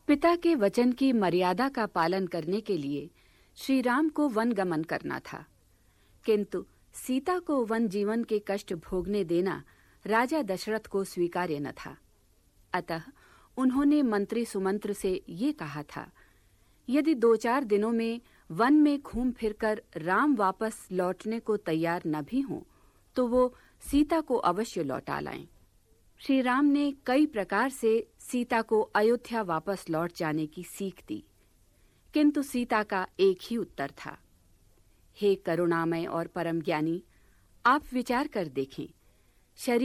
पिता के वचन की मर्यादा का पालन करने के लिए श्री राम को वन गमन करना था, किंतु सीता को वन जीवन के कष्ट भोगने देना राजा दशरथ को स्वीकार्य न था। अतः उन्होंने मंत्री सुमंत्र से ये कहा था, यदि 2-4 दिनों में वन में घूम फिरकर राम वापस लौटने को तैयार न भी हों, तो वो सीता को अवश्य लौटा लाएं। श्री राम ने कई प्रकार से सीता को अयोध्या वापस लौट जाने की सीख दी, किंतु सीता का एक ही उत्तर था, हे करुणामय और परम ज्ञानी, आप विचार कर देखें, शरीर